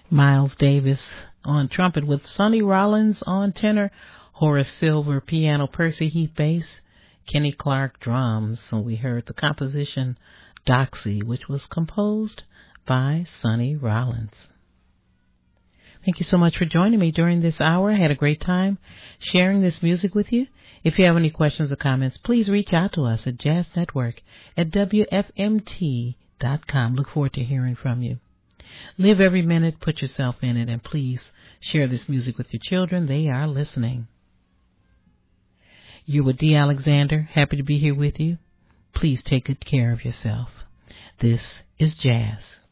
Miles Davis on trumpet with Sonny Rollins on tenor, Horace Silver piano, Percy Heath bass, Kenny Clark drums. So we heard the composition Doxy, which was composed by Sonny Rollins. Thank you so much for joining me during this hour. I had a great time sharing this music with you. If you have any questions or comments, please reach out to us at jazznetwork@wfmt.com. Look forward to hearing from you. Live every minute, put yourself in it, and please share this music with your children. They are listening. You're with Dee Alexander. Happy to be here with you. Please take good care of yourself. This is Jazz.